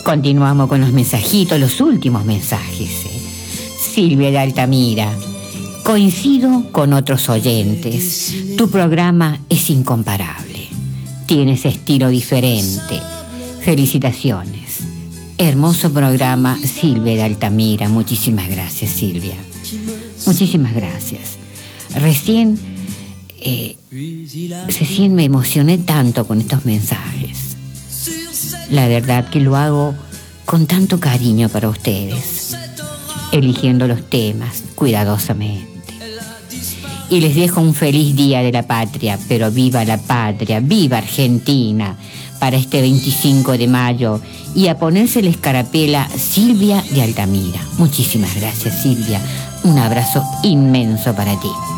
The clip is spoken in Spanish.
Continuamos con los mensajitos, los últimos mensajes. Silvia de Altamira. Coincido con otros oyentes. Tu programa es incomparable. Tienes estilo diferente. Felicitaciones. Hermoso programa, Silvia de Altamira. Muchísimas gracias, Silvia. Muchísimas gracias. Recién me emocioné tanto con estos mensajes. La verdad que lo hago con tanto cariño para ustedes, eligiendo los temas cuidadosamente. Y les dejo un feliz Día de la Patria, pero viva la patria, viva Argentina, para este 25 de mayo, y a ponerse la escarapela Silvia de Altamira. Muchísimas gracias, Silvia. Un abrazo inmenso para ti.